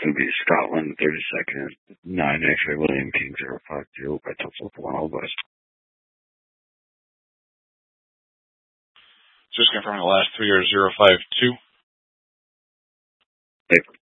would be Scotland, 32nd, 9 X-ray, William King, 052, by Tulsa, Oklahoma, West. Just confirming the last 3 are 052. Yep.